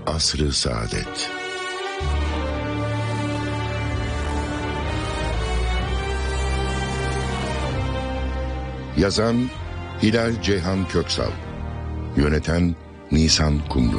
Asr-ı Saadet. Yazan Hilal Ceyhan Köksal. Yöneten Nisan Kumru.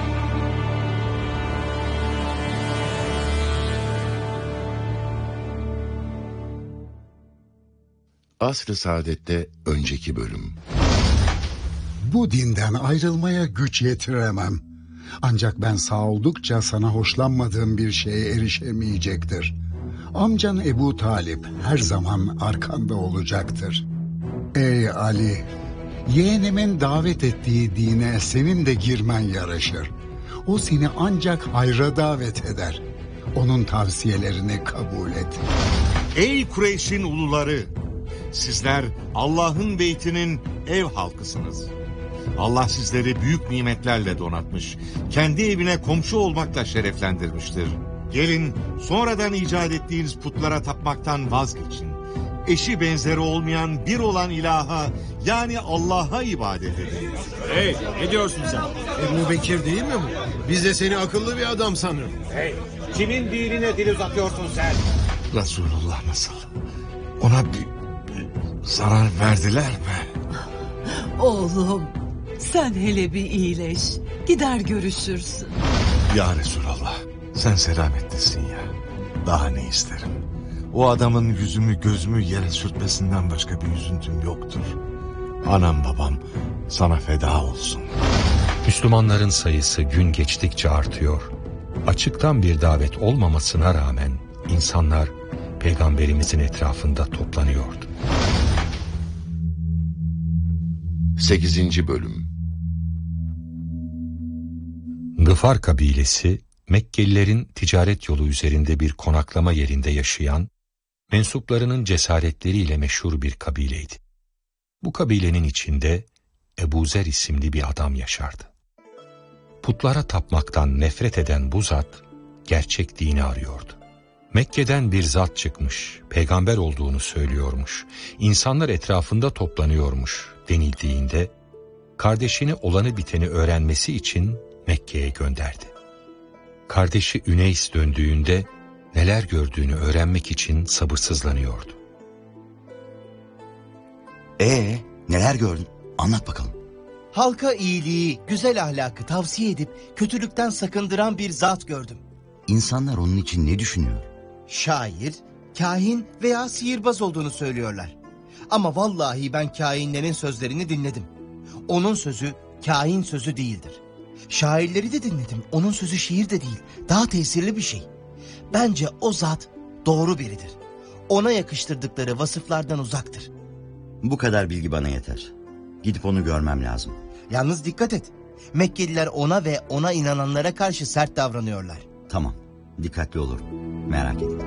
Asr-ı Saadet'te önceki bölüm. Bu dinden ayrılmaya güç yetiremem. Ancak ben sağ oldukça sana hoşlanmadığım bir şeye erişemeyecektir. Amcan Ebu Talip her zaman arkanda olacaktır. Ey Ali, yeğenimin davet ettiği dine senin de girmen yaraşır. O seni ancak hayra davet eder. Onun tavsiyelerini kabul et. Ey Kureyş'in uluları! Sizler Allah'ın beytinin ev halkısınız. Allah sizleri büyük nimetlerle donatmış, kendi evine komşu olmakla şereflendirmiştir. Gelin sonradan icat ettiğiniz putlara tapmaktan vazgeçin. Eşi benzeri olmayan bir olan ilaha, yani Allah'a ibadet edin. Hey, ne diyorsun sen? Ebu Bekir değil mi bu? Biz de seni akıllı bir adam sanırım. Hey, kimin dinine dil uzatıyorsun sen? Resulullah nasıl? Ona bir zarar verdiler mi? Oğlum, sen hele bir iyileş. Gider görüşürsün. Ya Resulallah, sen selamettesin ya. Daha ne isterim? O adamın yüzümü gözümü yere sürtmesinden başka bir üzüntüm yoktur. Anam babam sana feda olsun. Müslümanların sayısı gün geçtikçe artıyor. Açıktan bir davet olmamasına rağmen insanlar Peygamberimizin etrafında toplanıyordu. 8. Bölüm. Gıfar kabilesi, Mekkelilerin ticaret yolu üzerinde bir konaklama yerinde yaşayan, mensuplarının cesaretleriyle meşhur bir kabileydi. Bu kabilenin içinde Ebu Zer isimli bir adam yaşardı. Putlara tapmaktan nefret eden bu zat, gerçek dini arıyordu. Mekke'den bir zat çıkmış, peygamber olduğunu söylüyormuş, insanlar etrafında toplanıyormuş denildiğinde, kardeşini olanı biteni öğrenmesi için Mekke'ye gönderdi. Kardeşi Üneys döndüğünde neler gördüğünü öğrenmek için sabırsızlanıyordu. Neler gördün? Anlat bakalım. Halka iyiliği, güzel ahlakı tavsiye edip kötülükten sakındıran bir zat gördüm. İnsanlar onun için ne düşünüyor? Şair, kahin veya sihirbaz olduğunu söylüyorlar. Ama vallahi ben kahinlerin sözlerini dinledim. Onun sözü kahin sözü değildir. Şairleri de dinledim. Onun sözü şiir de değil. Daha tesirli bir şey. Bence o zat doğru biridir. Ona yakıştırdıkları vasıflardan uzaktır. Bu kadar bilgi bana yeter. Gidip onu görmem lazım. Yalnız dikkat et. Mekkeliler ona ve ona inananlara karşı sert davranıyorlar. Tamam, dikkatli olurum. Merak etme.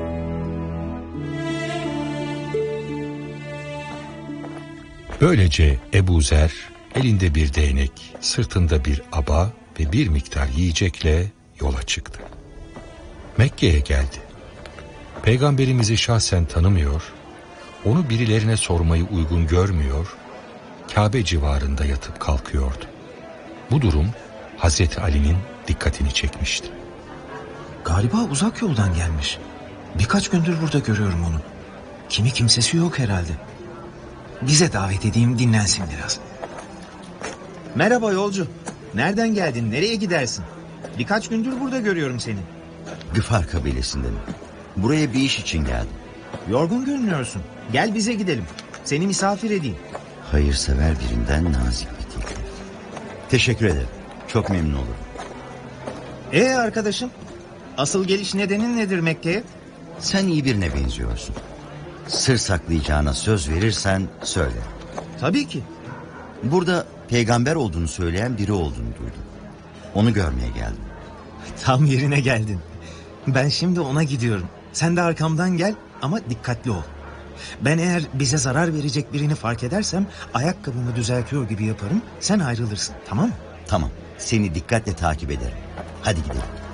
Böylece Ebu Zer elinde bir değnek, sırtında bir aba ve bir miktar yiyecekle yola çıktı. Mekke'ye geldi. Peygamberimizi şahsen tanımıyor, onu birilerine sormayı uygun görmüyor, Kabe civarında yatıp kalkıyordu. Bu durum Hazreti Ali'nin dikkatini çekmişti. Galiba uzak yoldan gelmiş. Birkaç gündür burada görüyorum onu. Kimi kimsesi yok herhalde. Bize davet edeyim, dinlensin biraz. Merhaba yolcu. Nereden geldin? Nereye gidersin? Birkaç gündür burada görüyorum seni. Gıfar kabilesindenim. Buraya bir iş için geldim. Yorgun görünüyorsun. Gel bize gidelim. Seni misafir edeyim. Hayırsever birinden nazik bir teklif. Teşekkür ederim. Çok memnun olurum. Arkadaşım? Asıl geliş nedenin nedir Mekke'ye? Sen iyi birine benziyorsun. Sır saklayacağına söz verirsen söyle. Tabii ki. Burada peygamber olduğunu söyleyen biri olduğunu duydum. Onu görmeye geldim. Tam yerine geldin. Ben şimdi ona gidiyorum. Sen de arkamdan gel ama dikkatli ol. Ben eğer bize zarar verecek birini fark edersem ayakkabımı düzeltiyor gibi yaparım. Sen ayrılırsın, tamam mı? Tamam, seni dikkatle takip ederim. Hadi gidelim.